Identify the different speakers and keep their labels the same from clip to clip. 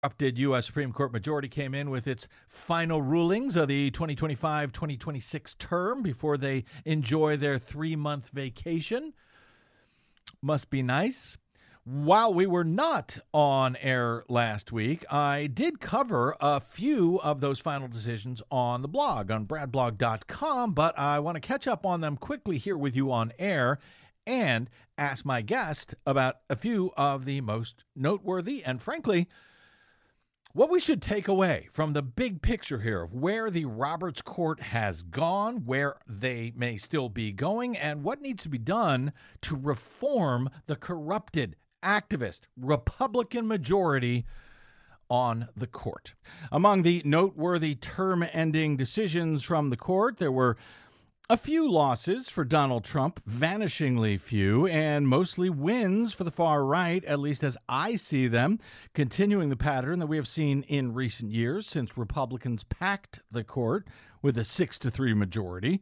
Speaker 1: Corrupted U.S. Supreme Court majority came in with its final rulings of the 2025-2026 term before they enjoy their 3-month vacation. Must be nice. While we were not on air last week, I did cover a few of those final decisions on the blog, on bradblog.com, but I want to catch up on them quickly here with you on air and ask my guest about a few of the most noteworthy and, frankly, what we should take away from the big picture here of where the Roberts Court has gone, where they may still be going, and what needs to be done to reform the corrupted, activist, Republican majority on the court. Among the noteworthy term-ending decisions from the court, there were a few losses for Donald Trump, vanishingly few, and mostly wins for the far right, at least as I see them, continuing the pattern that we have seen in recent years since Republicans packed the court with a 6-3 majority.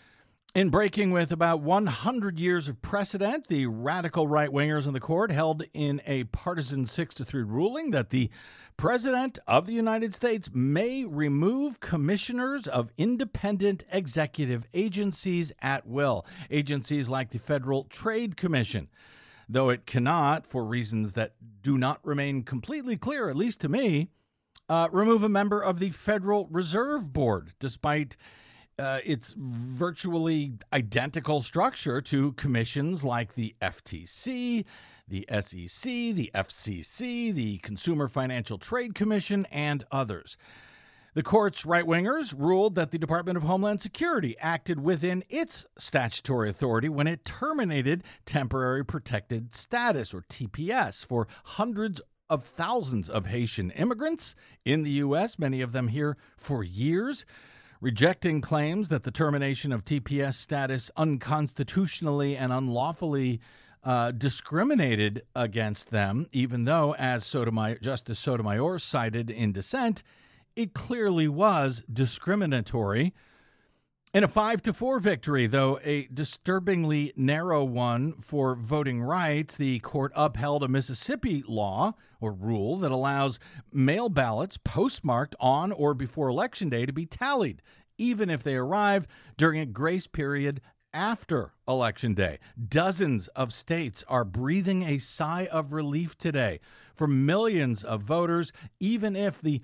Speaker 1: In breaking with about 100 years of precedent, the radical right-wingers in the court held in a partisan 6-3 ruling that the President of the United States may remove commissioners of independent executive agencies at will, agencies like the Federal Trade Commission, though it cannot, for reasons that do not remain completely clear, at least to me, remove a member of the Federal Reserve Board, despite its virtually identical structure to commissions like the FTC, the SEC, the FCC, the Consumer Financial Trade Commission, and others. The court's right-wingers ruled that the Department of Homeland Security acted within its statutory authority when it terminated temporary protected status, or TPS, for hundreds of thousands of Haitian immigrants in the U.S., many of them here for years, rejecting claims that the termination of TPS status unconstitutionally and unlawfully discriminated against them, even though, as Justice Sotomayor cited in dissent, it clearly was discriminatory. In a 5-4 victory, though a disturbingly narrow one for voting rights, the court upheld a Mississippi law or rule that allows mail ballots postmarked on or before Election Day to be tallied, even if they arrive during a grace period after Election Day. Dozens of states are breathing a sigh of relief today for millions of voters, even if the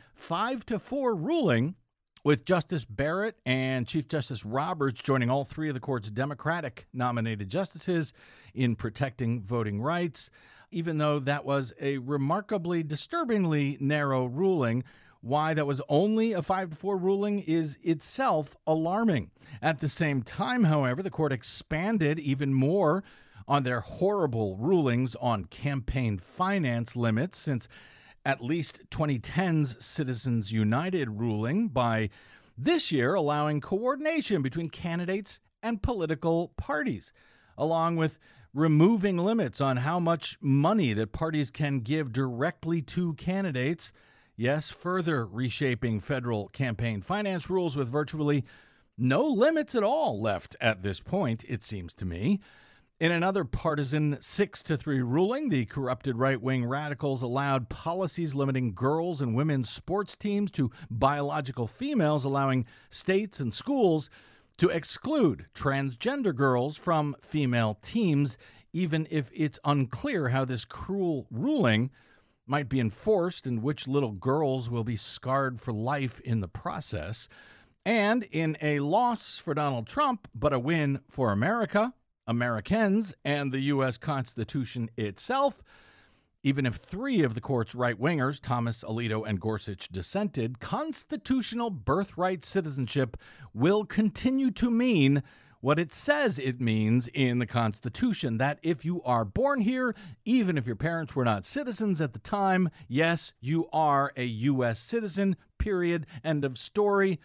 Speaker 1: 5-4 ruling, with Justice Barrett and Chief Justice Roberts joining all three of the court's Democratic-nominated justices in protecting voting rights, even though that was a remarkably disturbingly narrow ruling, why that was only a 5-4 ruling is itself alarming. At the same time, however, the court expanded even more on their horrible rulings on campaign finance limits since at least 2010's Citizens United ruling by this year allowing coordination between candidates and political parties, along with removing limits on how much money that parties can give directly to candidates. Yes, further reshaping federal campaign finance rules with virtually no limits at all left at this point, it seems to me. In another partisan 6-3 ruling, the corrupted right-wing radicals allowed policies limiting girls' and women's sports teams to biological females, allowing states and schools to exclude transgender girls from female teams, even if it's unclear how this cruel ruling might be enforced and which little girls will be scarred for life in the process. And in a loss for Donald Trump, but a win for America, Americans, and the U.S. Constitution itself, even if three of the court's right-wingers, Thomas, Alito, and Gorsuch, dissented, constitutional birthright citizenship will continue to mean what it says it means in the Constitution, that if you are born here, even if your parents were not citizens at the time, yes, you are a U.S. citizen, period, end of story,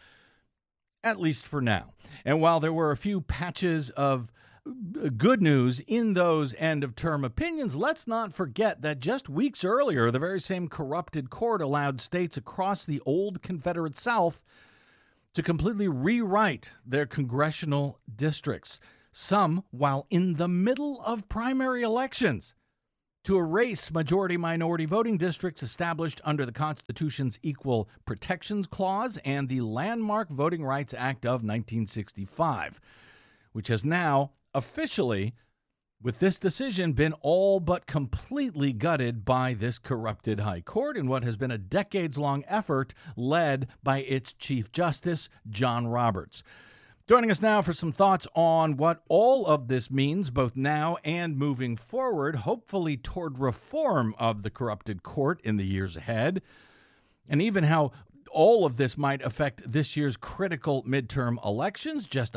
Speaker 1: at least for now. And while there were a few patches of good news in those end-of-term opinions, let's not forget that just weeks earlier, the very same corrupted court allowed states across the old Confederate South to completely rewrite their congressional districts, some while in the middle of primary elections, to erase majority-minority voting districts established under the Constitution's Equal Protections Clause and the landmark Voting Rights Act of 1965, which has now officially, with this decision, been all but completely gutted by this corrupted High Court in what has been a decades-long effort led by its Chief Justice, John Roberts. Joining us now for some thoughts on what all of this means, both now and moving forward, hopefully toward reform of the corrupted court in the years ahead, and even how all of this might affect this year's critical midterm elections, just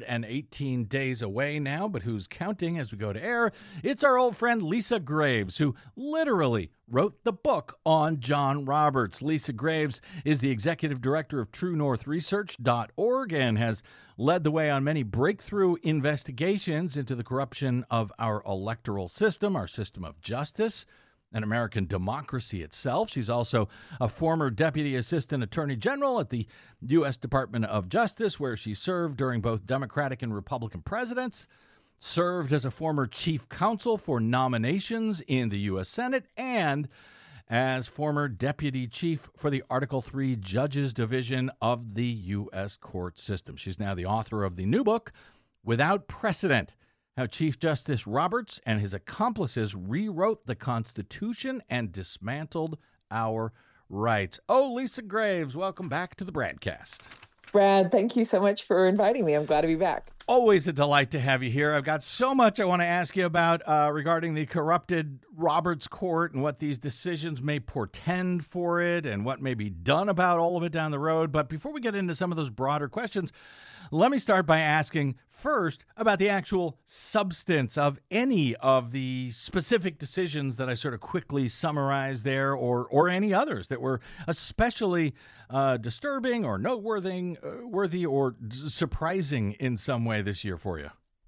Speaker 1: 118 days away now, but who's counting as we go to air? It's our old friend Lisa Graves, who literally wrote the book on John Roberts. Lisa Graves is the executive director of TrueNorthResearch.org and has led the way on many breakthrough investigations into the corruption of our electoral system, our system of justice, and American democracy itself. She's also a former Deputy Assistant Attorney General at the U.S. Department of Justice, where she served during both Democratic and Republican presidents, served as a former Chief Counsel for Nominations in the U.S. Senate, and as former Deputy Chief for the Article III Judges Division of the U.S. court system. She's now the author of the new book, Without Precedent: How Chief Justice Roberts and his accomplices rewrote the Constitution and dismantled our rights. Oh, Lisa Graves, welcome back to the Bradcast.
Speaker 2: Brad, thank you so much for inviting me. I'm glad to be back.
Speaker 1: Always a delight to have you here. I've got so much I want to ask you about regarding the corrupted Roberts Court and what these decisions may portend for it and what may be done about all of it down the road. But before we get into some of those broader questions, let me start by asking first about the actual substance of any of the specific decisions that I sort of quickly summarized there, or any others that were especially disturbing or noteworthy worthy or surprising in some way this year for you.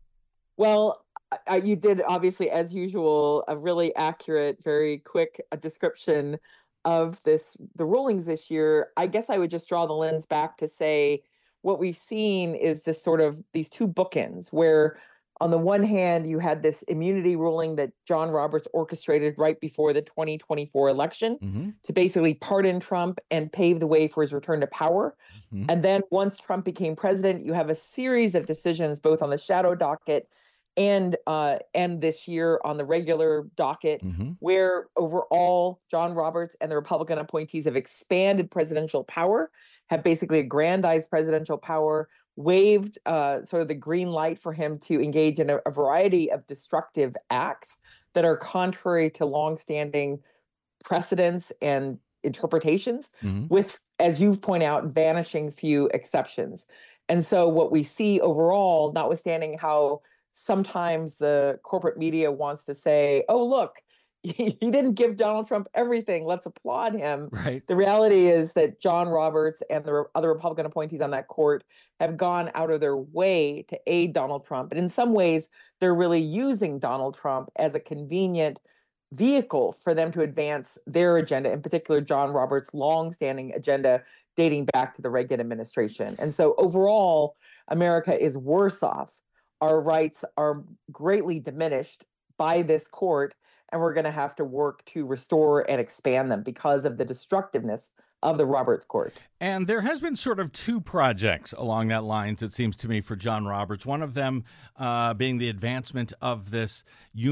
Speaker 2: Well, you did, obviously, as usual, a really accurate, very quick description of the rulings this year. I guess I would just draw the lens back to say what we've seen is these two bookends where, on the one hand, you had this immunity ruling that John Roberts orchestrated right before the 2024 election to basically pardon Trump and pave the way for his return to power. And then once Trump became president, you have a series of decisions, both on the shadow docket and this year on the regular docket, where overall John Roberts and the Republican appointees have expanded presidential power, have basically aggrandized presidential power, waived sort of the green light for him to engage in a variety of destructive acts that are contrary to longstanding precedents and interpretations, with, as you point out, vanishing few exceptions. And so what we see overall, notwithstanding how sometimes the corporate media wants to say, oh, look, he didn't give Donald Trump everything, let's applaud him.
Speaker 1: Right.
Speaker 2: The reality is that John Roberts and the other Republican appointees on that court have gone out of their way to aid Donald Trump. And in some ways, they're really using Donald Trump as a convenient vehicle for them to advance their agenda, in particular, John Roberts' longstanding agenda dating back to the Reagan administration. And so overall, America is worse off. Our rights are greatly diminished by this court, and we're going to have to work to restore and expand them because of the destructiveness of the Roberts Court.
Speaker 1: And there has been sort of two projects along that lines, it seems to me, for John Roberts. One of them being the advancement of this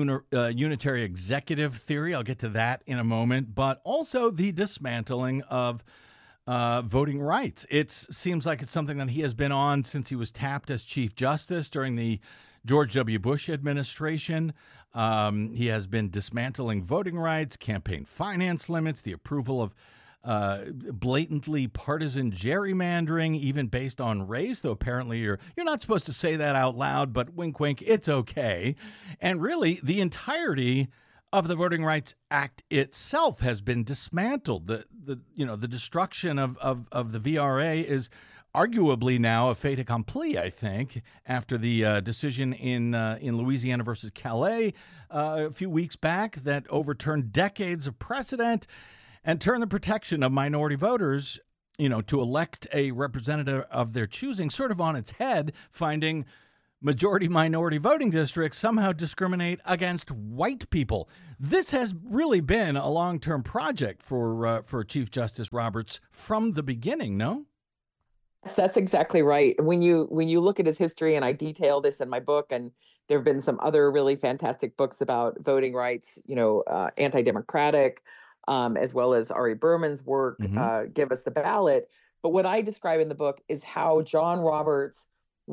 Speaker 1: unitary executive theory. I'll get to that in a moment. But also the dismantling of voting rights. It seems like it's something that he has been on since he was tapped as Chief Justice during the George W. Bush administration. He has been dismantling voting rights, campaign finance limits, the approval of blatantly partisan gerrymandering, even based on race, though apparently you're not supposed to say that out loud, but wink, wink, it's okay. And really, the entirety of the Voting Rights Act itself has been dismantled. The destruction of the VRA is arguably now a fait accompli, I think, after the decision in Louisiana versus Calais a few weeks back that overturned decades of precedent and turned the protection of minority voters, to elect a representative of their choosing sort of on its head, finding Majority minority voting districts somehow discriminate against white people. This has really been a long-term project for Chief Justice Roberts from the beginning, no?
Speaker 2: Yes, that's exactly right. When you look at his history, and I detail this in my book, and there have been some other really fantastic books about voting rights, anti-democratic, as well as Ari Berman's work,
Speaker 1: Hmm.
Speaker 2: Give Us the Ballot. But what I describe in the book is how John Roberts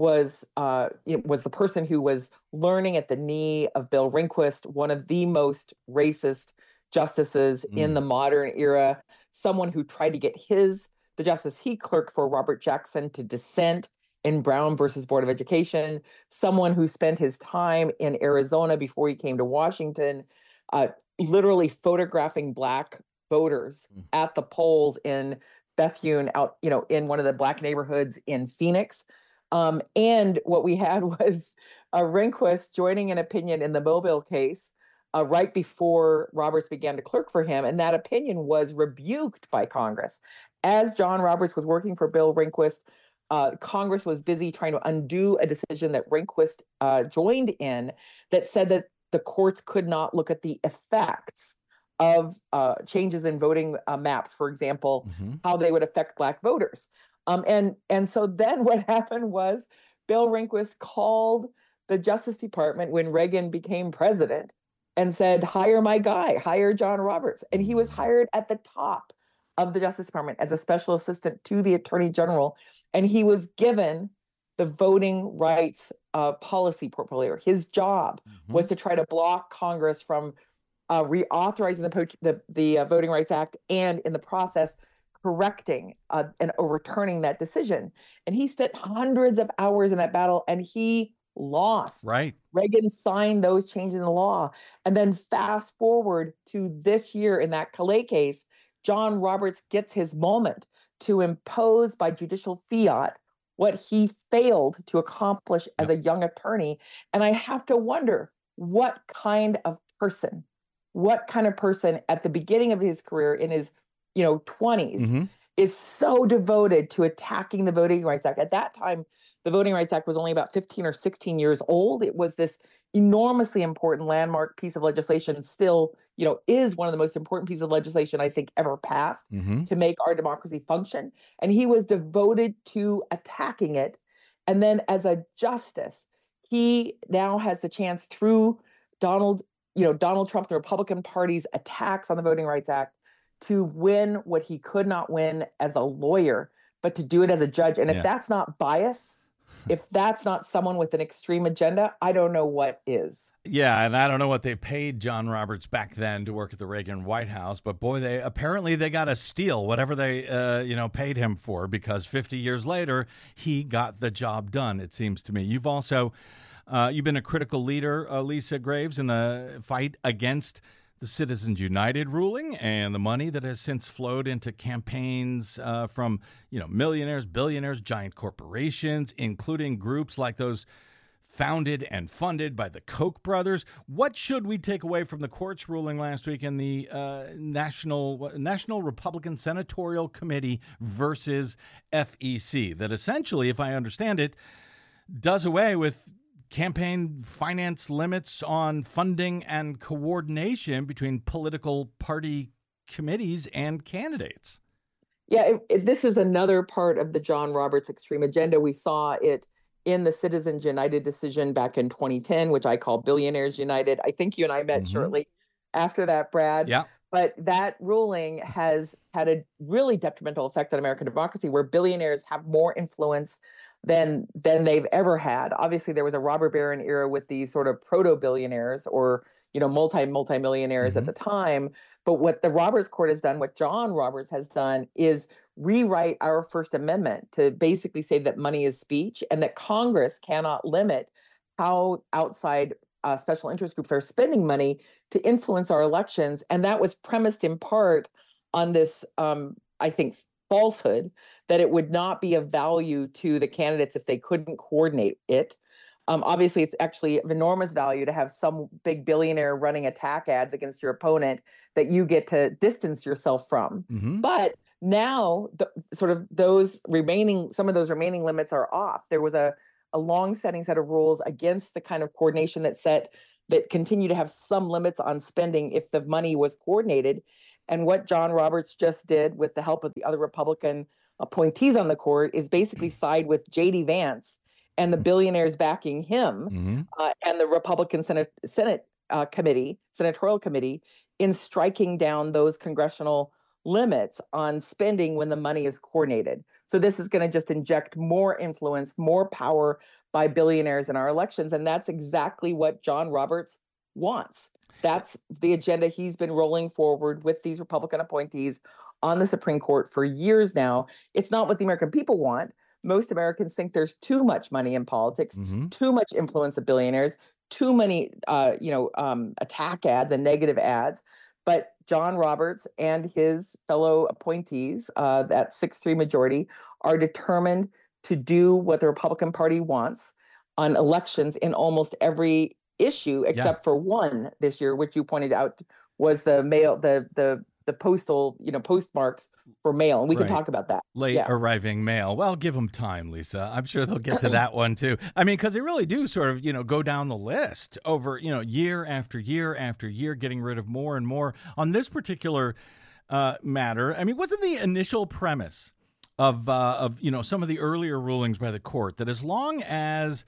Speaker 2: was the person who was learning at the knee of Bill Rehnquist, one of the most racist justices in the modern era, someone who tried to get the justice he clerked for, Robert Jackson, to dissent in Brown versus Board of Education, someone who spent his time in Arizona before he came to Washington, uh, literally photographing Black voters at the polls in Bethune, out, in one of the Black neighborhoods in Phoenix. And what we had was Rehnquist joining an opinion in the Mobile case right before Roberts began to clerk for him. And that opinion was rebuked by Congress. As John Roberts was working for Bill Rehnquist, Congress was busy trying to undo a decision that Rehnquist joined in that said that the courts could not look at the effects of changes in voting maps, for example, how they would affect Black voters. And so then what happened was Bill Rehnquist called the Justice Department when Reagan became president and said, hire my guy, hire John Roberts. And he was hired at the top of the Justice Department as a special assistant to the Attorney General. And he was given the voting rights policy portfolio. His job was to try to block Congress from reauthorizing the Voting Rights Act, and in the process, correcting and overturning that decision. And he spent hundreds of hours in that battle, and he lost.
Speaker 1: Right.
Speaker 2: Reagan signed those changes in the law. And then fast forward to this year in that Calais case, John Roberts gets his moment to impose by judicial fiat what he failed to accomplish as a young attorney. And I have to wonder what kind of person at the beginning of his career in his 20s is so devoted to attacking the Voting Rights Act. At that time, the Voting Rights Act was only about 15 or 16 years old. It was this enormously important landmark piece of legislation, still, is one of the most important pieces of legislation I think ever passed to make our democracy function. And he was devoted to attacking it. And then as a justice, he now has the chance through Donald Trump, the Republican Party's attacks on the Voting Rights Act, to win what he could not win as a lawyer, but to do it as a judge. And if that's not bias, if that's not someone with an extreme agenda, I don't know what is.
Speaker 1: Yeah, and I don't know what they paid John Roberts back then to work at the Reagan White House, but boy, they got to steal whatever they paid him for, because 50 years later he got the job done. It seems to me. You've also you've been a critical leader, Lisa Graves, in the fight against the Citizens United ruling and the money that has since flowed into campaigns from millionaires, billionaires, giant corporations, including groups like those founded and funded by the Koch brothers. What should we take away from the court's ruling last week in the National Republican Senatorial Committee versus FEC that essentially, if I understand it, does away with campaign finance limits on funding and coordination between political party committees and candidates?
Speaker 2: Yeah, this is another part of the John Roberts extreme agenda. We saw it in the Citizens United decision back in 2010, which I call Billionaires United. I think you and I met shortly after that, Brad.
Speaker 1: Yeah.
Speaker 2: But that ruling has had a really detrimental effect on American democracy, where billionaires have more influence than they've ever had. Obviously, there was a robber baron era with these sort of proto-billionaires, or multi-millionaires at the time. But what the Roberts Court has done, what John Roberts has done, is rewrite our First Amendment to basically say that money is speech, and that Congress cannot limit how outside special interest groups are spending money to influence our elections. And that was premised in part on this, I think, falsehood that it would not be of value to the candidates if they couldn't coordinate it. Obviously, it's actually of enormous value to have some big billionaire running attack ads against your opponent that you get to distance yourself from. But now, some of those remaining limits are off. There was a a long-setting set of rules against the kind of coordination that continue to have some limits on spending if the money was coordinated. And what John Roberts just did, with the help of the other Republican appointees on the court, is basically side with J.D. Vance and the billionaires backing him, and the Republican Senatorial Committee, in striking down those congressional limits on spending when the money is coordinated. So this is going to just inject more influence, more power by billionaires in our elections. And that's exactly what John Roberts wants. That's the agenda he's been rolling forward with these Republican appointees on the Supreme Court for years now. It's not what the American people want. Most Americans think there's too much money in politics, too much influence of billionaires, too many, attack ads and negative ads. But John Roberts and his fellow appointees, that 6-3 majority, are determined to do what the Republican Party wants on elections in almost every issue, except for one this year, which you pointed out was the mail, the postal, postmarks for mail. And we can talk about that.
Speaker 1: Late arriving mail. Well, give them time, Lisa. I'm sure they'll get to that one too. I mean, because they really do sort of, go down the list over, year after year after year, getting rid of more and more on this particular matter. I mean, wasn't the initial premise of some of the earlier rulings by the court that as long as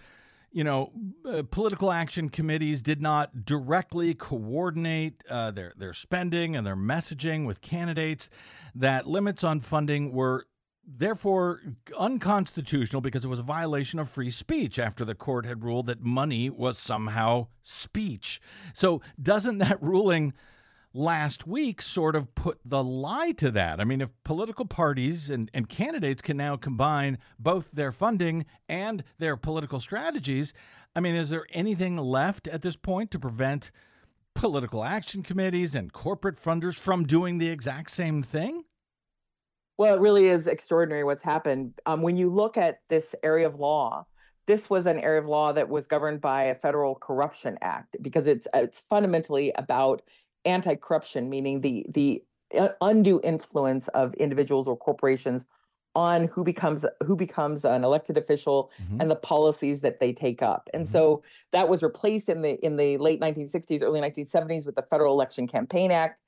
Speaker 1: political action committees did not directly coordinate their spending and their messaging with candidates, that limits on funding were therefore unconstitutional because it was a violation of free speech after the court had ruled that money was somehow speech. So doesn't that ruling last week sort of put the lie to that? I mean, if political parties and candidates can now combine both their funding and their political strategies, I mean, is there anything left at this point to prevent political action committees and corporate funders from doing the exact same thing?
Speaker 2: Well, it really is extraordinary what's happened. When you look at this area of law, this was an area of law that was governed by a Federal Corruption Act, because it's fundamentally about anti-corruption, meaning the undue influence of individuals or corporations on who becomes an elected official and the policies that they take up. And so that was replaced in the late 1960s, early 1970s with the Federal Election Campaign Act,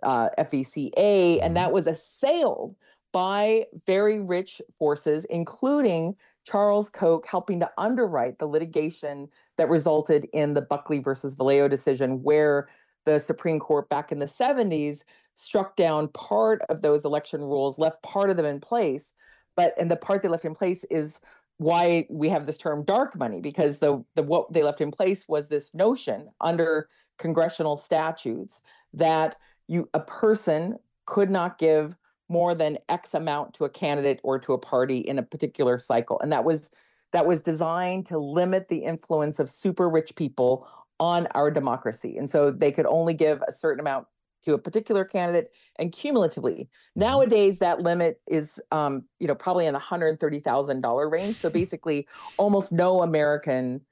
Speaker 2: FECA, and that was assailed by very rich forces, including Charles Koch, helping to underwrite the litigation that resulted in the Buckley versus Valeo decision, where the Supreme Court back in the 70s struck down part of those election rules, left part of them in place. And the part they left in place is why we have this term dark money, because what they left in place was this notion under congressional statutes that a person could not give more than X amount to a candidate or to a party in a particular cycle. And that was designed to limit the influence of super rich people on our democracy. And so they could only give a certain amount to a particular candidate, and cumulatively. Nowadays, that limit is, probably in the $130,000 range. So basically, almost no working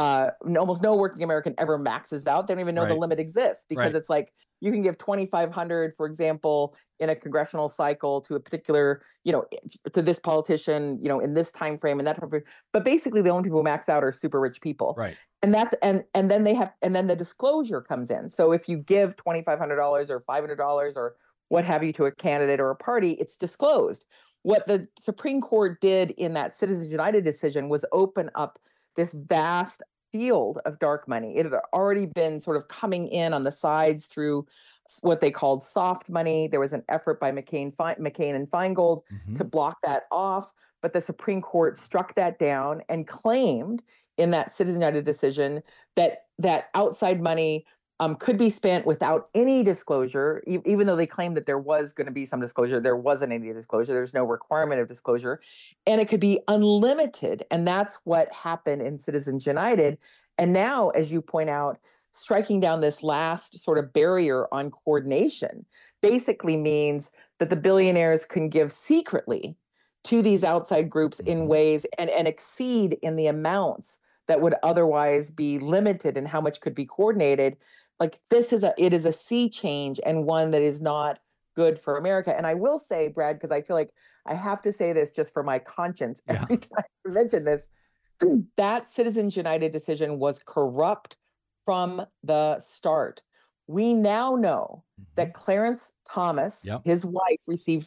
Speaker 2: American ever maxes out. They don't even know the limit exists, because it's like you can give $2,500, for example, in a congressional cycle to a particular, to this politician, in this time frame and that time frame. But basically, the only people who max out are super rich people.
Speaker 1: Right.
Speaker 2: And that's and then the disclosure comes in. So if you give $2,500 or $500 or what have you to a candidate or a party, it's disclosed. What the Supreme Court did in that Citizens United decision was open up this vast field of dark money. It had already been sort of coming in on the sides through what they called soft money. There was an effort by McCain and Feingold to block that off, but the Supreme Court struck that down and claimed in that Citizens United decision that outside money could be spent without any disclosure, even though they claimed that there was going to be some disclosure. There wasn't any disclosure. There's no requirement of disclosure, and it could be unlimited. And that's what happened in Citizens United. And now, as you point out, striking down this last sort of barrier on coordination basically means that the billionaires can give secretly to these outside groups in ways and exceed in the amounts that would otherwise be limited in how much could be coordinated. Like it is a sea change, and one that is not good for America. And I will say, Brad, because I feel like I have to say this just for my conscience every time I mention this, That Citizens United decision was corrupt from the start. We now know that Clarence Thomas,
Speaker 1: Yep.
Speaker 2: his wife, received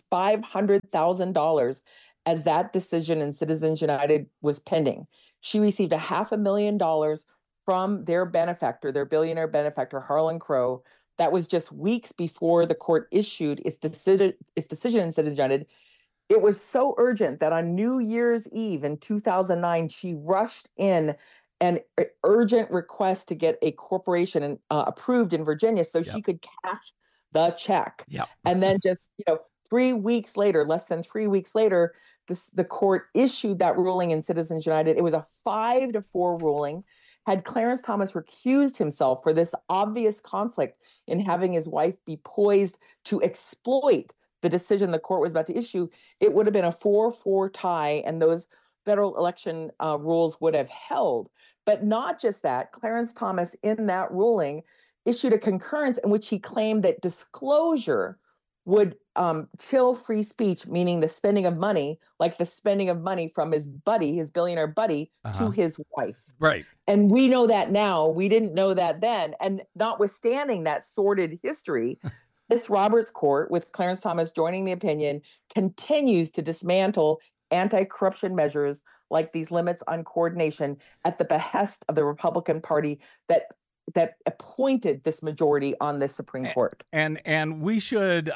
Speaker 2: $500,000 as that decision in Citizens United was pending. She received $500,000 from their benefactor, their billionaire benefactor, Harlan Crow. That was just weeks before the court issued its decision in Citizens United. It was so urgent that on New Year's Eve in 2009, she rushed in an urgent request to get a corporation approved in Virginia so she could cash the check.
Speaker 1: Yep.
Speaker 2: And then just, 3 weeks later, less than 3 weeks later, the court issued that ruling in Citizens United. It was a 5-4 ruling. Had Clarence Thomas recused himself for this obvious conflict in having his wife be poised to exploit the decision the court was about to issue, it would have been a 4-4 tie, and those federal election rules would have held. But not just that, Clarence Thomas, in that ruling, issued a concurrence in which he claimed that disclosure would chill free speech, meaning the spending of money, like the spending of money from his buddy, his billionaire buddy, to his wife.
Speaker 1: Right.
Speaker 2: And we know that now. We didn't know that then. And notwithstanding that sordid history, this Roberts Court, with Clarence Thomas joining the opinion, continues to dismantle anti-corruption measures like these limits on coordination at the behest of the Republican Party that appointed this majority on this Supreme Court.
Speaker 1: And we should,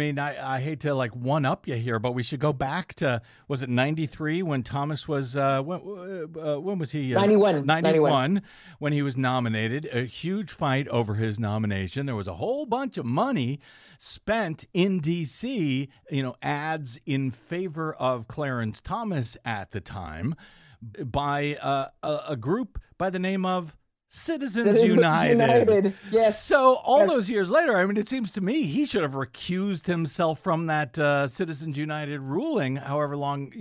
Speaker 1: I hate to one up you here, but we should go back to, was it 93 when Thomas was, when was he? 91, when he was nominated. A huge fight over his nomination. There was a whole bunch of money spent in D.C., ads in favor of Clarence Thomas at the time by a group by the name of Citizens United.
Speaker 2: Yes.
Speaker 1: So all those years later, it seems to me he should have recused himself from that Citizens United ruling, however long,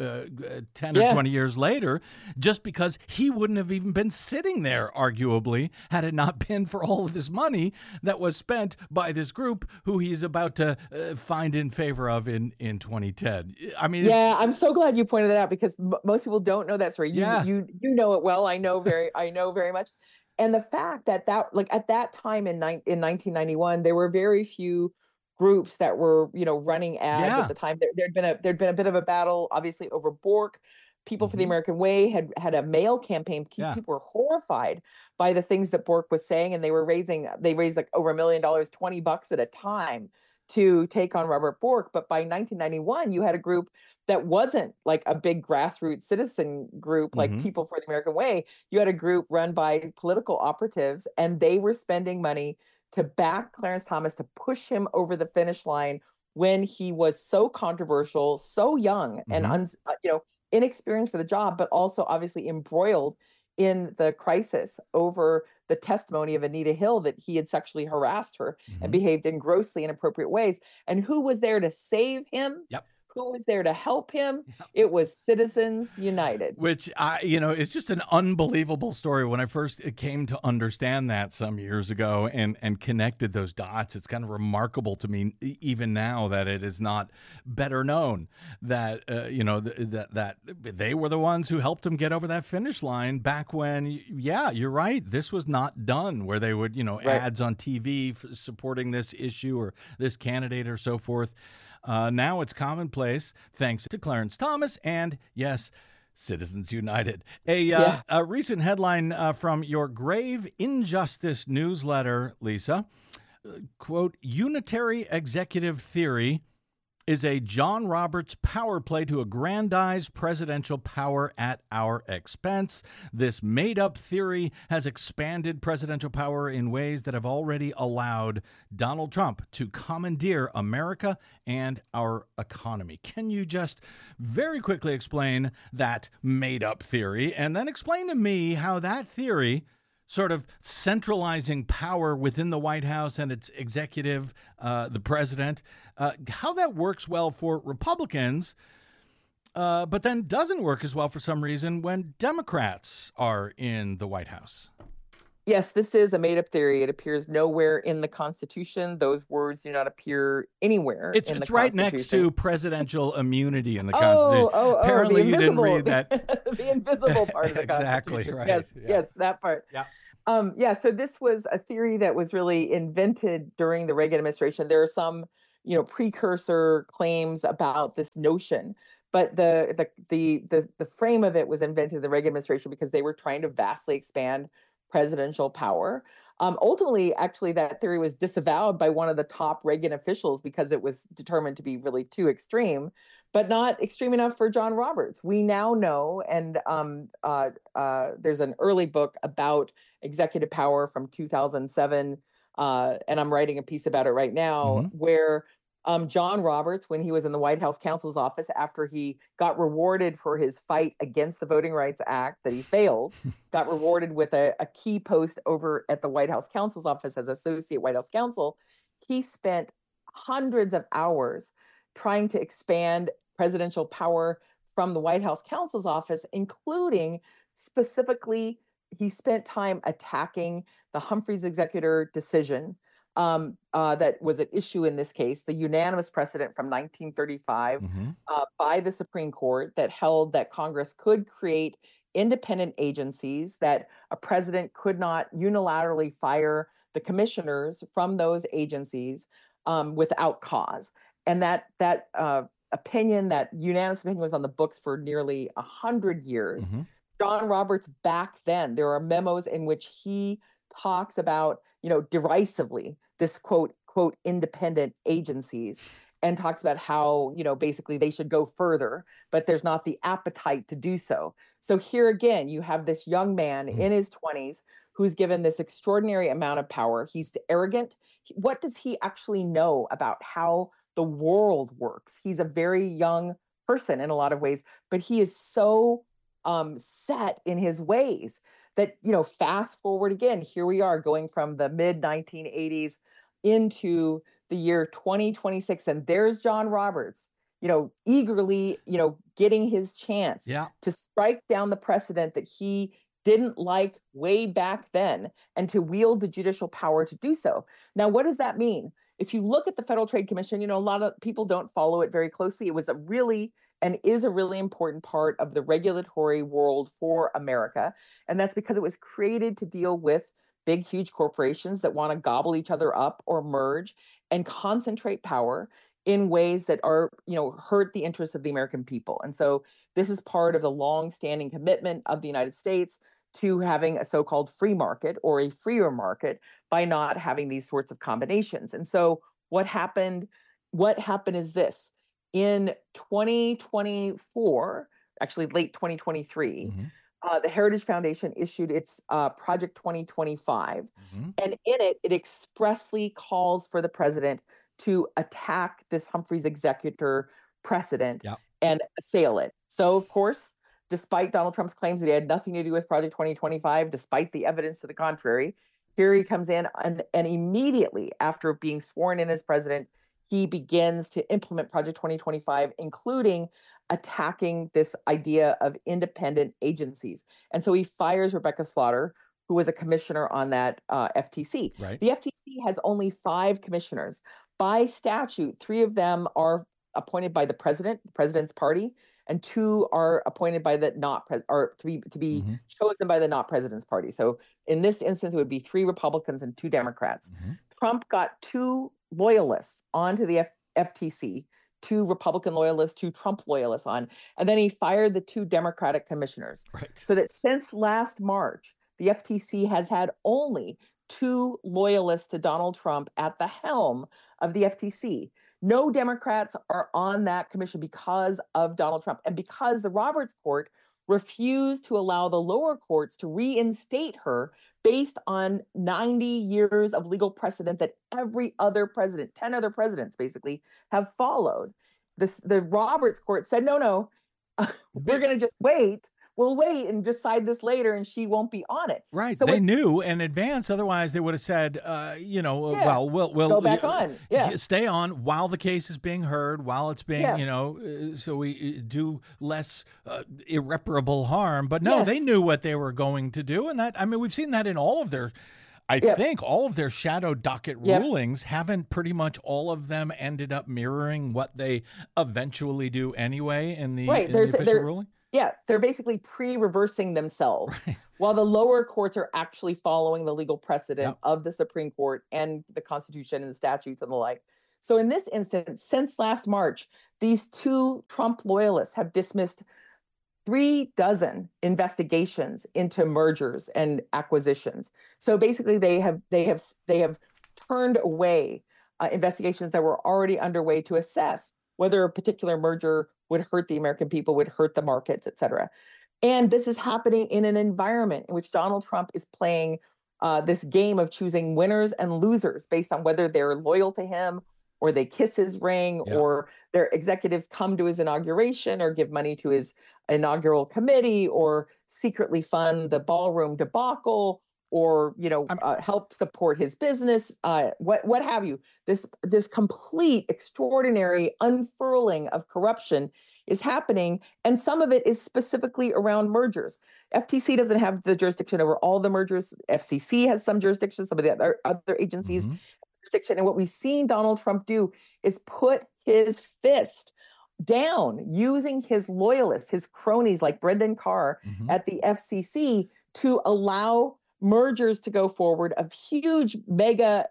Speaker 1: 10 or 20 years later, just because he wouldn't have even been sitting there, arguably, had it not been for all of this money that was spent by this group who he's about to find in favor of in 2010.
Speaker 2: I'm so glad you pointed that out, because most people don't know that story. You know it well. I know very much. And the fact that at that time in 1991, there were very few groups that were, running ads at the time. There'd been a bit of a battle, obviously, over Bork. People for the American Way had a mail campaign. People were horrified by the things that Bork was saying, and they raised over $1 million, $20 at a time, to take on Robert Bork. But by 1991, you had a group that wasn't like a big grassroots citizen group like People for the American Way. You had a group run by political operatives, and they were spending money to back Clarence Thomas, to push him over the finish line when he was so controversial, so young, and inexperienced for the job, but also obviously embroiled in the crisis over the testimony of Anita Hill that he had sexually harassed her and behaved in grossly inappropriate ways. And who was there to save him?
Speaker 1: Yep.
Speaker 2: Who was there to help him? It was Citizens United.
Speaker 1: Which, it's just an unbelievable story. When I first came to understand that some years ago and connected those dots, it's kind of remarkable to me, even now, that it is not better known that, that they were the ones who helped him get over that finish line back when, you're right, this was not done, where they would, ads on TV supporting this issue or this candidate or so forth. Now it's commonplace, thanks to Clarence Thomas and, yes, Citizens United. A recent headline from your Grave Injustice newsletter, Lisa, quote, "Unitary executive theory is a John Roberts power play to aggrandize presidential power at our expense. This made-up theory has expanded presidential power in ways that have already allowed Donald Trump to commandeer America and our economy." Can you just very quickly explain that made-up theory, and then explain to me how that theory, sort of centralizing power within the White House and its executive, the president, how that works well for Republicans, but then doesn't work as well for some reason when Democrats are in the White House?
Speaker 2: Yes, this is a made-up theory. It appears nowhere in the Constitution. Those words do not appear anywhere in the
Speaker 1: It's right next
Speaker 2: Constitution.
Speaker 1: to presidential immunity in the Constitution.
Speaker 2: Oh, the
Speaker 1: Apparently, you didn't
Speaker 2: invisible,
Speaker 1: read that.
Speaker 2: the invisible part of the
Speaker 1: Exactly
Speaker 2: Constitution.
Speaker 1: right.
Speaker 2: Yes,
Speaker 1: Yeah.
Speaker 2: yes, that part.
Speaker 1: Yeah.
Speaker 2: Yeah, so this was a theory that was really invented during the Reagan administration. There are some, precursor claims about this notion, but the frame of it was invented in the Reagan administration because they were trying to vastly expand presidential power. Ultimately, actually, that theory was disavowed by one of the top Reagan officials because it was determined to be really too extreme, but not extreme enough for John Roberts. We now know, and there's an early book about executive power from 2007, and I'm writing a piece about it right now,
Speaker 1: Mhm.
Speaker 2: where John Roberts, when he was in the White House counsel's office after he got rewarded for his fight against the Voting Rights Act that he failed, got rewarded with a key post over at the White House counsel's office as associate White House counsel. He spent hundreds of hours trying to expand presidential power from the White House counsel's office, including specifically, he spent time attacking the Humphreys executor decision that was at issue in this case, the unanimous precedent from 1935
Speaker 1: Mhm.
Speaker 2: by the Supreme Court that held that Congress could create independent agencies, that a president could not unilaterally fire the commissioners from those agencies without cause. And that opinion, that unanimous opinion, was on the books for nearly 100 years.
Speaker 1: Mhm.
Speaker 2: John Roberts, back then, there are memos in which he talks about, derisively, this quote independent agencies, and talks about how, basically they should go further, but there's not the appetite to do so. So here again, you have this young man
Speaker 1: Mm.
Speaker 2: in his 20s who's given this extraordinary amount of power. He's arrogant. What does he actually know about how the world works? He's a very young person in a lot of ways, but he is so set in his ways that, fast forward again, here we are going from the mid 1980s into the year 2026, and there's John Roberts, eagerly, getting his chance
Speaker 1: Yeah.
Speaker 2: to strike down the precedent that he didn't like way back then, and to wield the judicial power to do so. Now, what does that mean? If you look at the Federal Trade Commission, a lot of people don't follow it very closely. It was a really and is a really important part of the regulatory world for America. And that's because it was created to deal with big, huge corporations that want to gobble each other up or merge and concentrate power in ways that are, hurt the interests of the American people. And so this is part of the long-standing commitment of the United States to having a so-called free market or a freer market by not having these sorts of combinations. And so what happened? What happened is this: in 2024, actually late 2023,
Speaker 1: Mhm.
Speaker 2: the Heritage Foundation issued its Project 2025.
Speaker 1: Mhm.
Speaker 2: And in it, it expressly calls for the president to attack this Humphreys executor precedent
Speaker 1: Yeah.
Speaker 2: and assail it. So, of course, despite Donald Trump's claims that he had nothing to do with Project 2025, despite the evidence to the contrary, here he comes in, and immediately after being sworn in as president, he begins to implement Project 2025, including attacking this idea of independent agencies. And so he fires Rebecca Slaughter, who was a commissioner on that FTC.
Speaker 1: Right.
Speaker 2: The FTC has only 5 commissioners. By statute, 3 of them are appointed by the president's party, and 2 are appointed by the not or to be
Speaker 1: Mhm.
Speaker 2: chosen by the not president's party. So in this instance, it would be 3 Republicans and 2 Democrats.
Speaker 1: Mhm.
Speaker 2: Trump got 2 loyalists onto the FTC, 2 Republican loyalists, 2 Trump loyalists on, and then he fired the 2 Democratic commissioners.
Speaker 1: Right.
Speaker 2: So that since last March, the FTC has had only 2 loyalists to Donald Trump at the helm of the FTC. No Democrats are on that commission because of Donald Trump, and because the Roberts Court refused to allow the lower courts to reinstate her based on 90 years of legal precedent that every other president, 10 other presidents basically, have followed. The Roberts Court said, no, we're going to just wait we'll wait and decide this later, and she won't be on it.
Speaker 1: Right.
Speaker 2: So
Speaker 1: They knew in advance. Otherwise, they would have said, well, we'll
Speaker 2: go back on. Yeah.
Speaker 1: Stay on while the case is being heard, while it's being,
Speaker 2: Yeah.
Speaker 1: so we do less irreparable harm. But no,
Speaker 2: Yes.
Speaker 1: they knew what they were going to do. And that, I mean, we've seen that in all of their, I
Speaker 2: Yep.
Speaker 1: think all of their shadow docket
Speaker 2: Yep.
Speaker 1: rulings. Haven't pretty much all of them ended up mirroring what they eventually do anyway in the,
Speaker 2: Right.
Speaker 1: in the official ruling?
Speaker 2: Yeah, they're basically pre-reversing themselves, while the lower courts are actually following the legal precedent
Speaker 1: Yep.
Speaker 2: of the Supreme Court and the Constitution and the statutes and the like. So in this instance, since last March, these two Trump loyalists have dismissed 36 investigations into mergers and acquisitions. So basically, they have turned away investigations that were already underway to assess whether a particular merger would hurt the American people, would hurt the markets, et cetera. And this is happening in an environment in which Donald Trump is playing this game of choosing winners and losers based on whether they're loyal to him or they kiss his ring,
Speaker 1: Yeah.
Speaker 2: or their executives come to his inauguration or give money to his inaugural committee or secretly fund the ballroom debacle or help support his business, what have you. This complete extraordinary unfurling of corruption is happening, and some of it is specifically around mergers. FTC doesn't have the jurisdiction over all the mergers. FCC has some jurisdiction, some of the other agencies jurisdiction. And what we've seen Donald Trump do is put his fist down using his loyalists, his cronies like Brendan Carr at the FCC to allow mergers to go forward of huge mega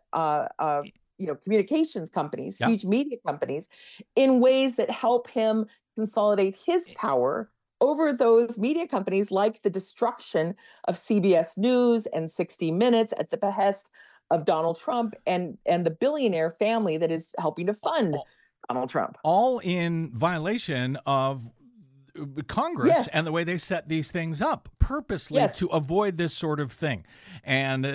Speaker 2: communications companies,
Speaker 1: Yep.
Speaker 2: huge media companies, in ways that help him consolidate his power over those media companies, like the destruction of CBS News and 60 Minutes at the behest of Donald Trump and the billionaire family that is helping to fund Donald Trump.
Speaker 1: All in violation of Congress
Speaker 2: Yes.
Speaker 1: and the way they set these things up purposely
Speaker 2: Yes.
Speaker 1: to avoid this sort of thing. And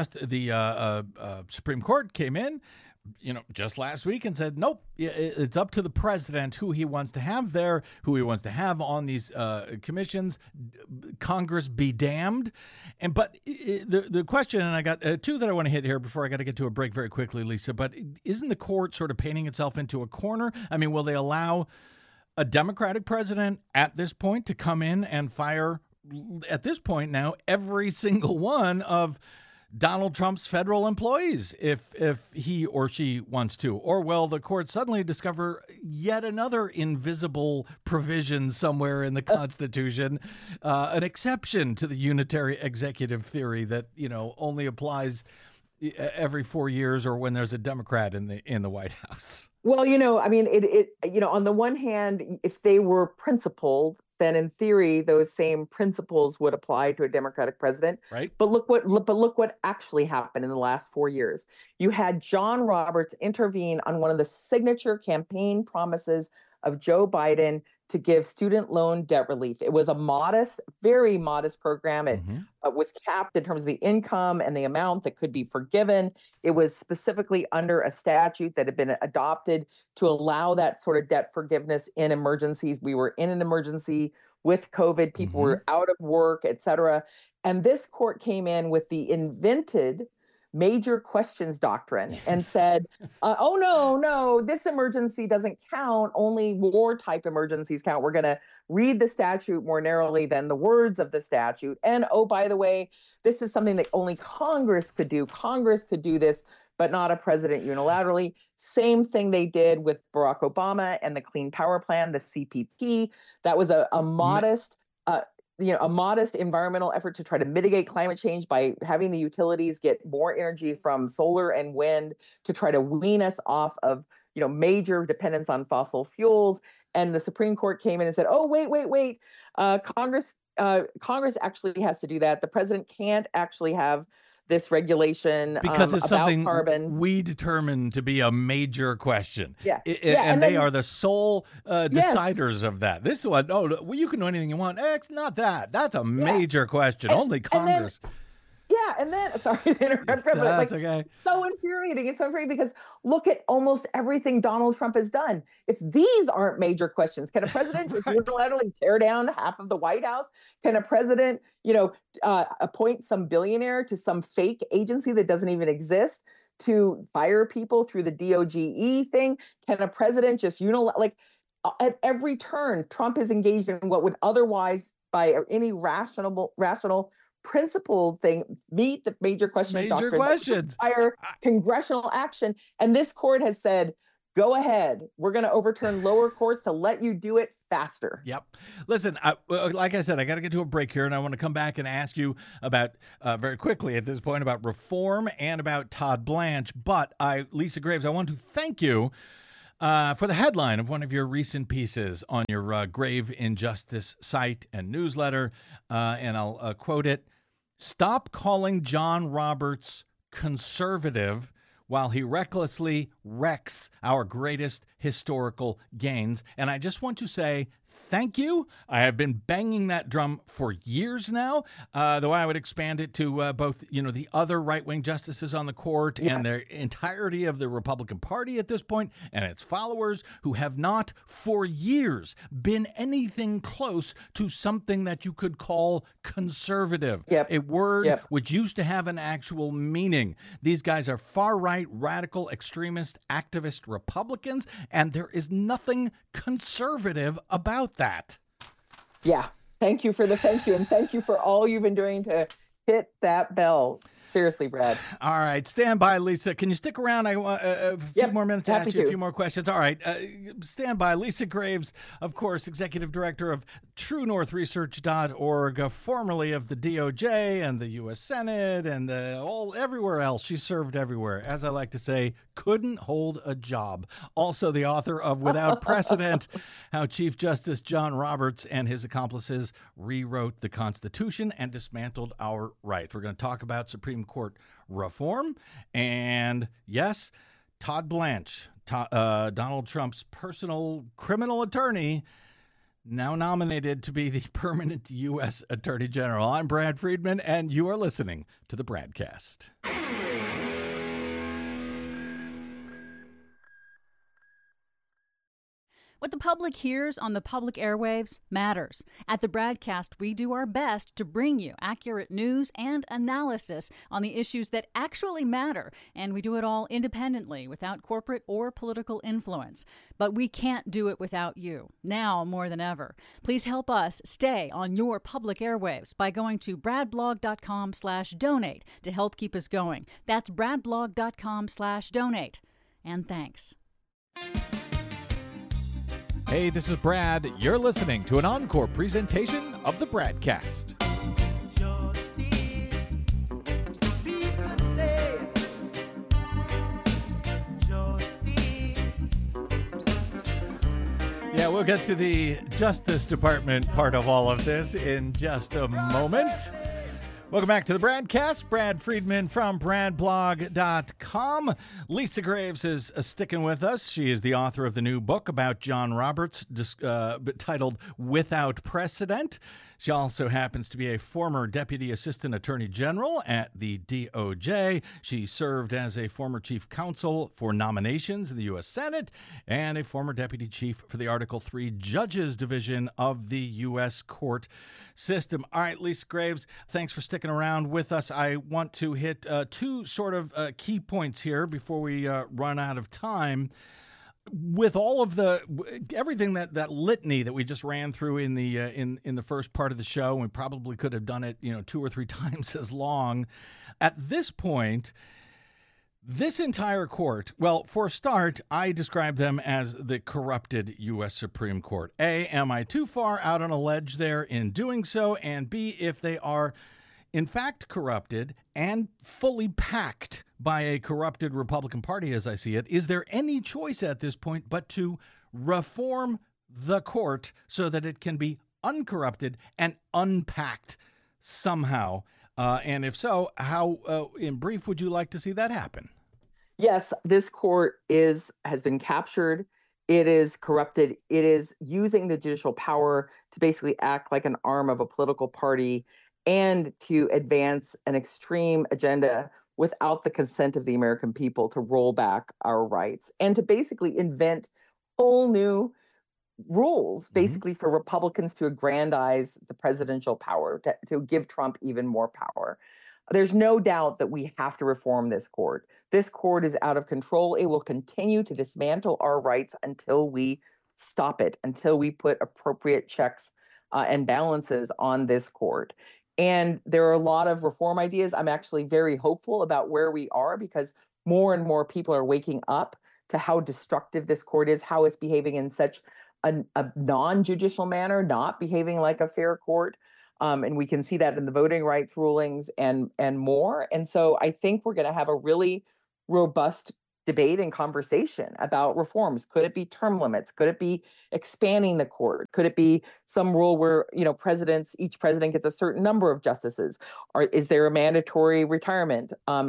Speaker 1: the Supreme Court came in, just last week and said, nope, it's up to the president who he wants to have there, who he wants to have on these commissions. Congress be damned. But the question, and I got two that I want to hit here before I got to get to a break very quickly, Lisa, but isn't the court sort of painting itself into a corner? I mean, will they allow a Democratic president at this point to come in and fire, at this point now, every single one of Donald Trump's federal employees if he or she wants to? Or will the court suddenly discover yet another invisible provision somewhere in the Constitution, an exception to the unitary executive theory that, only applies every 4 years or when there's a Democrat in the White House?
Speaker 2: Well, on the one hand, if they were principled, then in theory, those same principles would apply to a Democratic president.
Speaker 1: Right.
Speaker 2: But look what actually happened in the last 4 years. You had John Roberts intervene on one of the signature campaign promises of Joe Biden to give student loan debt relief. It was a modest, very modest program. It was capped in terms of the income and the amount that could be forgiven. It was specifically under a statute that had been adopted to allow that sort of debt forgiveness in emergencies. We were in an emergency with COVID. People were out of work, et cetera. And this court came in with the invented major questions doctrine and said, oh, no, this emergency doesn't count. Only war type emergencies count. We're going to read the statute more narrowly than the words of the statute. And oh, by the way, this is something that only Congress could do. Congress could do this, but not a president unilaterally. Same thing they did with Barack Obama and the Clean Power Plan, the CPP. That was a modest a modest environmental effort to try to mitigate climate change by having the utilities get more energy from solar and wind to try to wean us off of, major dependence on fossil fuels. And the Supreme Court came in and said, oh, wait. Congress actually has to do that. The president can't actually have this regulation
Speaker 1: because it's
Speaker 2: about
Speaker 1: something
Speaker 2: carbon
Speaker 1: we determine to be a major question.
Speaker 2: Yeah.
Speaker 1: And they are the sole deciders of that. This one, you can do anything you want. It's not that. That's a major question. Only Congress.
Speaker 2: Yeah, and then sorry to interrupt, but
Speaker 1: That's
Speaker 2: like
Speaker 1: okay.
Speaker 2: so infuriating. It's so infuriating because look at almost everything Donald Trump has done. If these aren't major questions, can a president just
Speaker 1: Right.
Speaker 2: unilaterally tear down half of the White House? Can a president, appoint some billionaire to some fake agency that doesn't even exist to fire people through the DOGE thing? Can a president just at every turn, Trump is engaged in what would otherwise, by any rational principled thing, meet the major questions
Speaker 1: Major
Speaker 2: doctrine that would
Speaker 1: questions.
Speaker 2: require congressional action. And this court has said, go ahead. We're going to overturn lower courts to let you do it faster.
Speaker 1: Yep. Listen, like I said, I got to get to a break here, and I want to come back and ask you about, very quickly at this point, about reform and about Todd Blanche. But Lisa Graves, I want to thank you for the headline of one of your recent pieces on your Grave Injustice site and newsletter. And I'll quote it. "Stop calling John Roberts conservative while he recklessly wrecks our greatest historical gains." And I just want to say thank you. I have been banging that drum for years now, though I would expand it to both, the other right-wing justices on the court and the entirety of the Republican Party at this point and its followers who have not for years been anything close to something that you could call conservative, a word which used to have an actual meaning. These guys are far-right, radical, extremist, activist Republicans, and there is nothing conservative about that.
Speaker 2: Yeah. Thank you for the thank you. And thank you for all you've been doing to hit that bell. Seriously, Brad.
Speaker 1: All right. Stand by, Lisa. Can you stick around? I want a few more minutes to ask you a few more questions. All right. Stand by. Lisa Graves, of course, Executive Director of TrueNorthResearch.org, formerly of the DOJ and the U.S. Senate and everywhere else. She served everywhere. As I like to say, couldn't hold a job. Also the author of Without Precedent, How Chief Justice John Roberts and His Accomplices Rewrote the Constitution and Dismantled Our Rights. We're going to talk about Supreme Court reform and, yes, Todd Blanche, Donald Trump's personal criminal attorney, now nominated to be the permanent U.S. Attorney General. I'm Brad Friedman, and you are listening to the Bradcast.
Speaker 3: What the public hears on the public airwaves matters. At the Bradcast, we do our best to bring you accurate news and analysis on the issues that actually matter, and we do it all independently, without corporate or political influence. But we can't do it without you, now more than ever. Please help us stay on your public airwaves by going to bradblog.com/donate to help keep us going. That's bradblog.com/donate. And thanks.
Speaker 1: Hey, this is Brad. You're listening to an encore presentation of the Bradcast. Yeah, we'll get to the Justice Department part of all of this in just a moment. Welcome back to the Bradcast. Brad Friedman from BradBlog.com. Lisa Graves is sticking with us. She is the author of the new book about John Roberts, titled Without Precedent. She also happens to be a former Deputy Assistant Attorney General at the DOJ. She served as a former Chief Counsel for Nominations in the U.S. Senate and a former Deputy Chief for the Article III Judges Division of the U.S. Court System. All right, Lisa Graves, thanks for sticking around with us. I want to hit two sort of key points here before we run out of time. With all of everything that litany that we just ran through in the first part of the show, and we probably could have done it 2 or 3 times as long. At this point, this entire court, well, for a start, I describe them as the corrupted U.S. Supreme Court. A, am I too far out on a ledge there in doing so? And B, if they are in fact corrupted and fully packed by a corrupted Republican Party, as I see it, is there any choice at this point but to reform the court so that it can be uncorrupted and unpacked somehow? And if so, how, in brief, would you like to see that happen?
Speaker 2: Yes, this court has been captured. It is corrupted. It is using the judicial power to basically act like an arm of a political party. and to advance an extreme agenda without the consent of the American people to roll back our rights and to basically invent whole new rules, basically for Republicans to aggrandize the presidential power, to give Trump even more power. There's no doubt that we have to reform this court. This court is out of control. It will continue to dismantle our rights until we stop it, until we put appropriate checks and balances on this court. And there are a lot of reform ideas. I'm actually very hopeful about where we are because more and more people are waking up to how destructive this court is, how it's behaving in such a non-judicial manner, not behaving like a fair court. And we can see that in the voting rights rulings and more. And so I think we're going to have a really robust debate and conversation about reforms. Could it be term limits? Could it be expanding the court? Could it be some rule where, each president gets a certain number of justices? Or is there a mandatory retirement? Are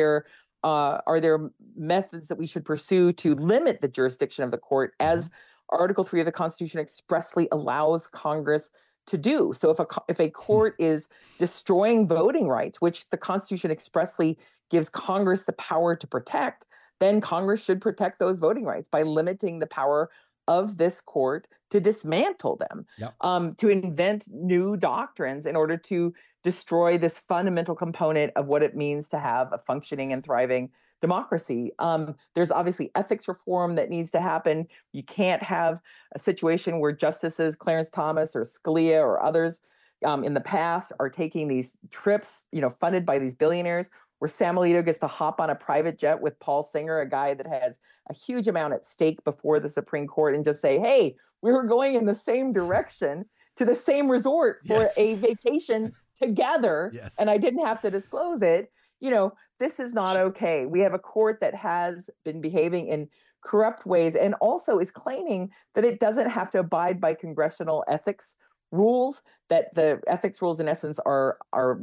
Speaker 2: there methods that we should pursue to limit the jurisdiction of the court as Article 3 of the Constitution expressly allows Congress to do? So if a court is destroying voting rights, which the Constitution expressly gives Congress the power to protect, then Congress should protect those voting rights by limiting the power of this court to dismantle them, to invent new doctrines in order to destroy this fundamental component of what it means to have a functioning and thriving democracy. There's obviously ethics reform that needs to happen. You can't have a situation where justices Clarence Thomas or Scalia or others in the past are taking these trips, funded by these billionaires, where Sam Alito gets to hop on a private jet with Paul Singer, a guy that has a huge amount at stake before the Supreme Court, and just say, hey, we were going in the same direction to the same resort for a vacation together, and I didn't have to disclose it. This is not okay. We have a court that has been behaving in corrupt ways and also is claiming that it doesn't have to abide by congressional ethics rules, that the ethics rules in essence are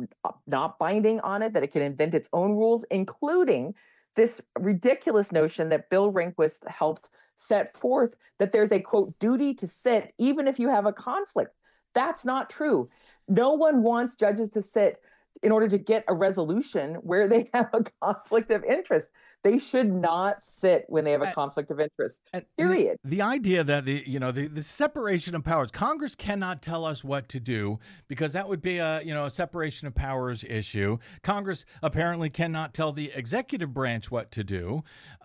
Speaker 2: not binding on it, that it can invent its own rules, including this ridiculous notion that Bill Rehnquist helped set forth, that there's a, quote, duty to sit even if you have a conflict. That's not true. No one wants judges to sit in order to get a resolution where they have a conflict of interest. They should not sit when they have a conflict of interest, period.
Speaker 1: The idea that the separation of powers, Congress cannot tell us what to do because that would be a separation of powers issue. Congress apparently cannot tell the executive branch what to do.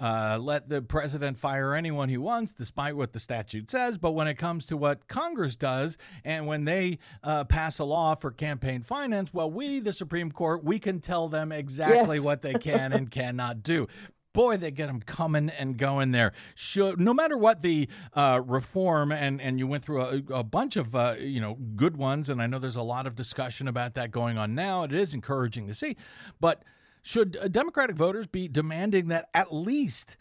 Speaker 1: Let the president fire anyone he wants, despite what the statute says. But when it comes to what Congress does and when they pass a law for campaign finance, well, we, the Supreme Court, we can tell them exactly what they can and cannot do. Boy, they get them coming and going there. No matter what the reform, and you went through a bunch of good ones, and I know there's a lot of discussion about that going on now. It is encouraging to see, but should Democratic voters be demanding that at least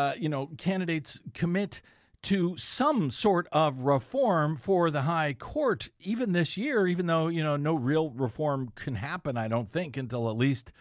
Speaker 1: candidates commit to some sort of reform for the high court even this year, even though no real reform can happen, I don't think, until at least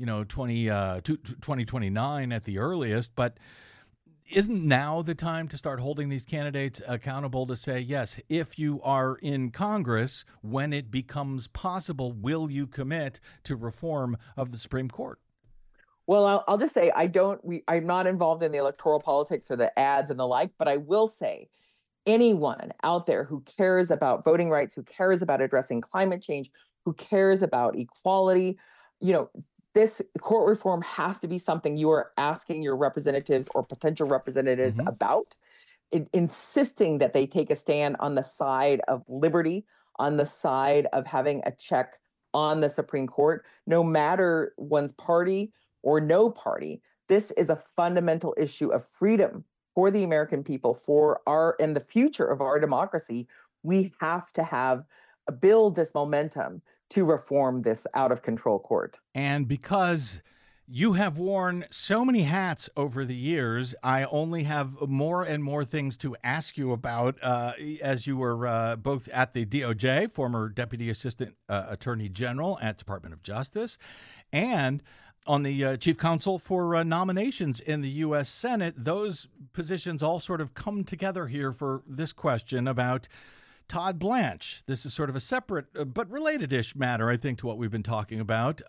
Speaker 1: 2029 at the earliest. But isn't now the time to start holding these candidates accountable to say, yes, if you are in Congress, when it becomes possible, will you commit to reform of the Supreme Court?
Speaker 2: Well, I'll just say I'm not involved in the electoral politics or the ads and the like, but I will say anyone out there who cares about voting rights, who cares about addressing climate change, who cares about equality, this court reform has to be something you are asking your representatives or potential representatives about, insisting that they take a stand on the side of liberty, on the side of having a check on the Supreme Court, no matter one's party or no party. This is a fundamental issue of freedom for the American people, for and the future of our democracy. We have to build this momentum to reform this out of control court.
Speaker 1: And because you have worn so many hats over the years, I only have more and more things to ask you about as you were both at the DOJ, former Deputy Assistant Attorney General at Department of Justice, and on the Chief Counsel for Nominations in the U.S. Senate. Those positions all sort of come together here for this question about Todd Blanche. This is sort of a separate but related-ish matter, I think, to what we've been talking about.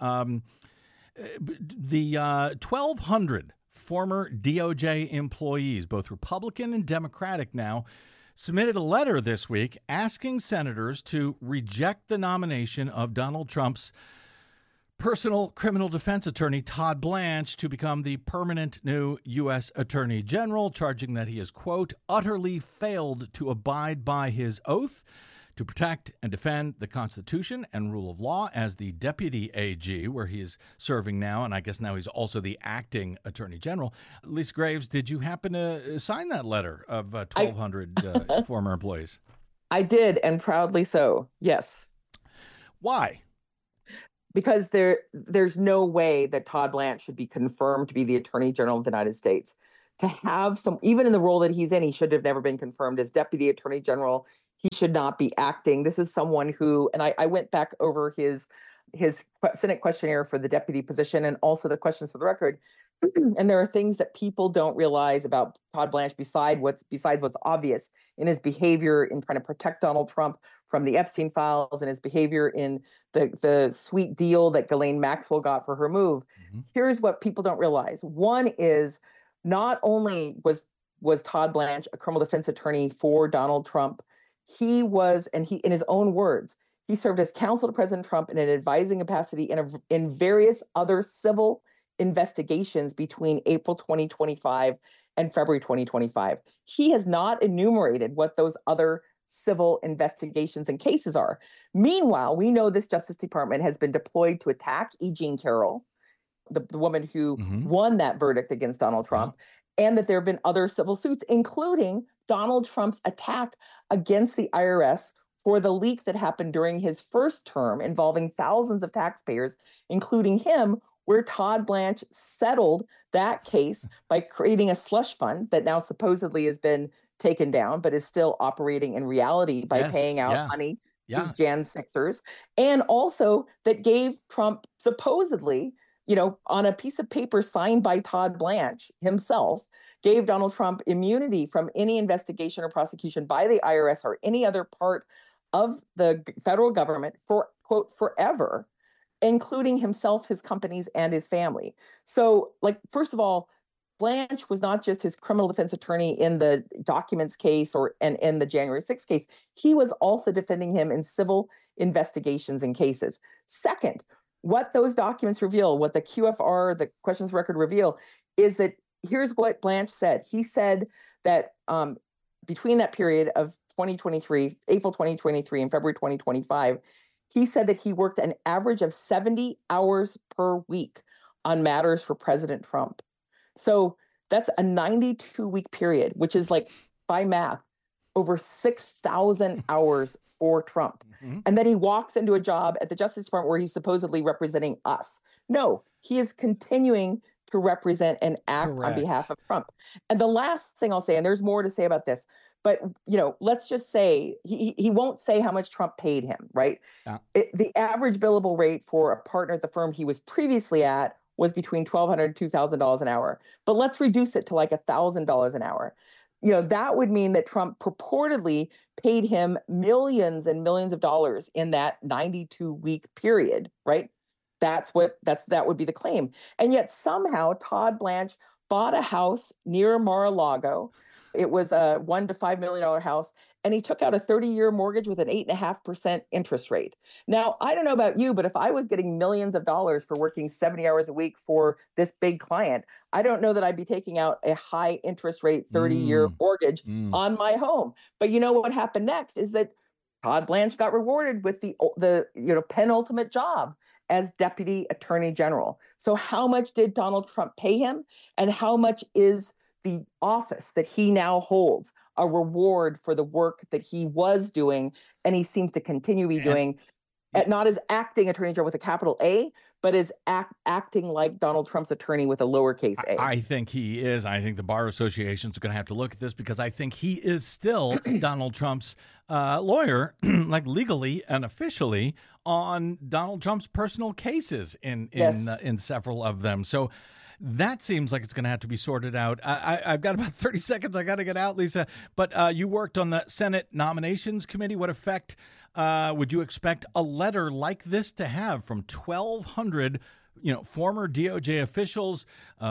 Speaker 1: The 1,200 former DOJ employees, both Republican and Democratic now, submitted a letter this week asking senators to reject the nomination of Donald Trump's personal criminal defense attorney, Todd Blanche, to become the permanent new U.S. Attorney General, charging that he has, quote, utterly failed to abide by his oath to protect and defend the Constitution and rule of law as the Deputy AG, where he is serving now, and I guess now he's also the acting Attorney General. Lisa Graves, did you happen to sign that letter of 1,200 former employees?
Speaker 2: I did, and proudly so, yes.
Speaker 1: Why?
Speaker 2: Because there's no way that Todd Blanche should be confirmed to be the Attorney General of the United States. To have even in the role that he's in, he should have never been confirmed as Deputy Attorney General. He should not be acting. This is someone who, and I went back over his Senate questionnaire for the deputy position and also the questions for the record. And there are things that people don't realize about Todd Blanche besides what's obvious in his behavior in trying to protect Donald Trump from the Epstein files and his behavior in the sweet deal that Ghislaine Maxwell got for her move. Mm-hmm. Here's what people don't realize. One is not only was Todd Blanche a criminal defense attorney for Donald Trump, he was, and he, in his own words, he served as counsel to President Trump in an advising capacity in various other civil investigations between April 2025 and February 2025. He has not enumerated what those other civil investigations and cases are. Meanwhile, we know this Justice Department has been deployed to attack E. Jean Carroll, the woman who won that verdict against Donald Trump, and that there have been other civil suits, including Donald Trump's attack against the IRS for the leak that happened during his first term involving thousands of taxpayers, including him, where Todd Blanche settled that case by creating a slush fund that now supposedly has been taken down, but is still operating in reality by paying out money to Jan Sixers, and also that gave Trump supposedly, on a piece of paper signed by Todd Blanche himself, gave Donald Trump immunity from any investigation or prosecution by the IRS or any other part of the federal government for, quote, forever, including himself, his companies, and his family. So, first of all, Blanche was not just his criminal defense attorney in the documents case and in the January 6th case. He was also defending him in civil investigations and cases. Second, what those documents reveal, what the QFR, the questions record reveal, is that here's what Blanche said. He said that between that period of 2023, April 2023 and February 2025, he said that he worked an average of 70 hours per week on matters for President Trump. So that's a 92-week period, which is by math, over 6,000 hours for Trump. Mm-hmm. And then he walks into a job at the Justice Department where he's supposedly representing us. No, he is continuing to represent and act on behalf of Trump. And the last thing I'll say, and there's more to say about this, but, let's just say he won't say how much Trump paid him, right? Yeah. The average billable rate for a partner at the firm he was previously at was between $1,200 and $2,000 an hour. But let's reduce it to $1,000 an hour. That would mean that Trump purportedly paid him millions and millions of dollars in that 92-week period, right? That would be the claim. And yet somehow Todd Blanche bought a house near Mar-a-Lago. It was a $1 to $5 million house, and he took out a 30-year mortgage with an 8.5% interest rate. Now, I don't know about you, but if I was getting millions of dollars for working 70 hours a week for this big client, I don't know that I'd be taking out a high interest rate 30-year mortgage on my home. But you know what happened next is that Todd Blanche got rewarded with the penultimate job as Deputy Attorney General. So how much did Donald Trump pay him, and how much is the office that he now holds a reward for the work that he was doing and he seems to continue to be doing, not as acting Attorney General with a capital A, but as acting like Donald Trump's attorney with a lowercase a?
Speaker 1: I think he is. I think the Bar Association is going to have to look at this, because I think he is still Donald Trump's lawyer, legally and officially, on Donald Trump's personal cases in several of them. So That seems like it's going to have to be sorted out. I've got about 30 seconds. I got to get out, Lisa. But you worked on the Senate Nominations Committee. What effect would you expect a letter like this to have from 1,200 former DOJ officials,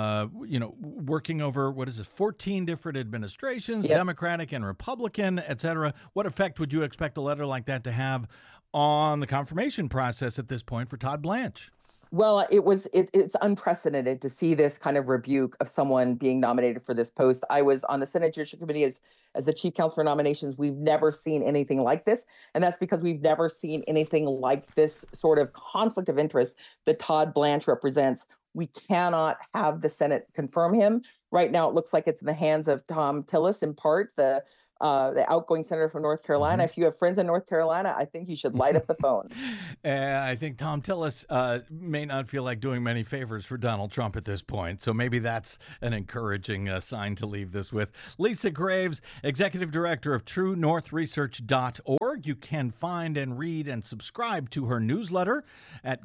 Speaker 1: working over, 14 different administrations,
Speaker 2: Yep.
Speaker 1: Democratic and Republican, et cetera. What effect would you expect a letter like that to have on the confirmation process at this point for Todd Blanche?
Speaker 2: Well, it's unprecedented to see this kind of rebuke of someone being nominated for this post. I was on the Senate Judiciary Committee as the chief counsel for nominations. We've never seen anything like this. And that's because we've never seen anything like this sort of conflict of interest that Todd Blanche represents. We cannot have the Senate confirm him. Right now, it looks like it's in the hands of Thom Tillis, in part, the outgoing senator from North Carolina.
Speaker 1: Mm-hmm.
Speaker 2: If you have friends in North Carolina, I think you should light up the phone.
Speaker 1: I think Thom Tillis may not feel like doing many favors for Donald Trump at this point. So maybe that's an encouraging sign to leave this with. Lisa Graves, Executive Director of TrueNorthResearch.org. You can find and read and subscribe to her newsletter at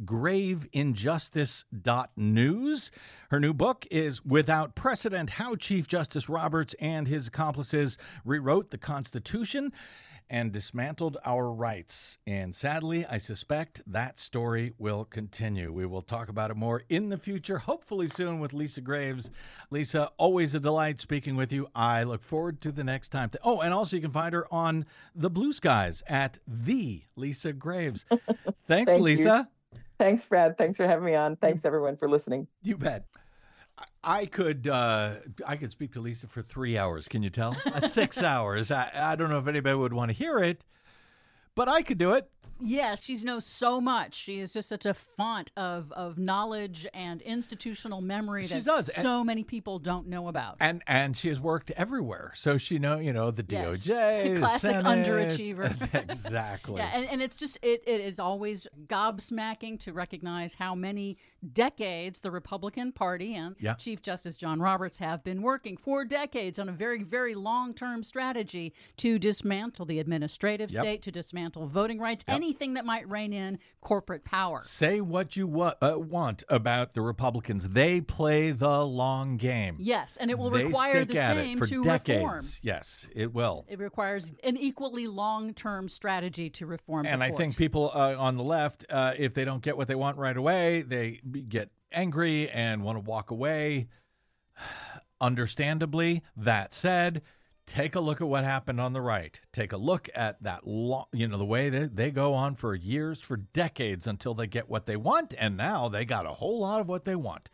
Speaker 1: graveinjustice.news. Her new book is Without Precedent: How Chief Justice Roberts and His Accomplices Rewrote the Constitution and Dismantled Our Rights. And sadly, I suspect that story will continue. We will talk about it more in the future, hopefully soon, with Lisa Graves. Lisa, always a delight speaking with you. I look forward to the next time. And also you can find her on the Blue Skies at the Lisa Graves. Thanks,
Speaker 2: Thank
Speaker 1: Lisa.
Speaker 2: you. Thanks, Brad. Thanks for having me on. Thanks, everyone, for listening.
Speaker 1: You bet. I could speak to Lisa for 3 hours. Can you tell? 6 hours. I don't know if anybody would want to hear it, but I could do it.
Speaker 3: Yes, she knows so much. She is just such a font of knowledge and institutional memory
Speaker 1: She
Speaker 3: that
Speaker 1: does.
Speaker 3: so many people don't know about.
Speaker 1: And she has worked everywhere. So she the
Speaker 3: Yes.
Speaker 1: DOJ,
Speaker 3: Classic
Speaker 1: Senate.
Speaker 3: underachiever.
Speaker 1: Exactly.
Speaker 3: Yeah, and it's just, it is always gobsmacking to recognize how many decades the Republican Party and
Speaker 1: Yeah.
Speaker 3: Chief Justice John Roberts have been working for decades on a very, very long-term strategy to dismantle the administrative
Speaker 1: Yep.
Speaker 3: state, to dismantle voting rights,
Speaker 1: Yep.
Speaker 3: anything that might rein in corporate power.
Speaker 1: Say what you want about the Republicans. They play the long game.
Speaker 3: Yes, and it will
Speaker 1: They
Speaker 3: require
Speaker 1: stick
Speaker 3: the
Speaker 1: at
Speaker 3: same
Speaker 1: it for
Speaker 3: to
Speaker 1: decades.
Speaker 3: reform.
Speaker 1: Yes, it will.
Speaker 3: It requires an equally long-term strategy to reform
Speaker 1: And
Speaker 3: the
Speaker 1: I
Speaker 3: court.
Speaker 1: think people on the left, if they don't get what they want right away, they get angry and want to walk away. Understandably, that said, take a look at what happened on the right. Take a look at that, the way they go on for years, for decades, until they get what they want, and now they got a whole lot of what they want.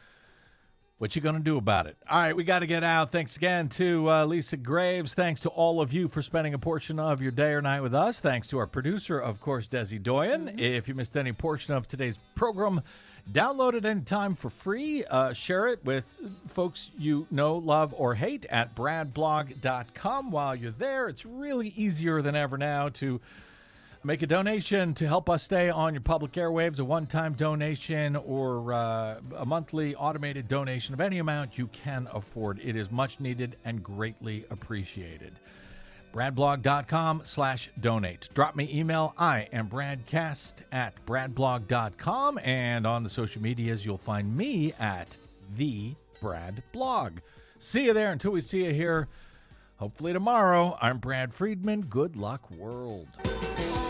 Speaker 1: What you going to do about it? All right, we got to get out. Thanks again to Lisa Graves. Thanks to all of you for spending a portion of your day or night with us. Thanks to our producer, of course, Desi Doyen. Mm-hmm. If you missed any portion of today's program, download it anytime for free. Share it with folks you know, love, or hate at bradblog.com. While you're there, it's really easier than ever now to make a donation to help us stay on your public airwaves, a one-time donation or a monthly automated donation of any amount you can afford. It is much needed and greatly appreciated. bradblog.com/donate. Drop me email. I am bradcast@bradblog.com. And on the social medias, you'll find me at the Brad Blog. See you there until we see you here, hopefully tomorrow. I'm Brad Friedman. Good luck, world.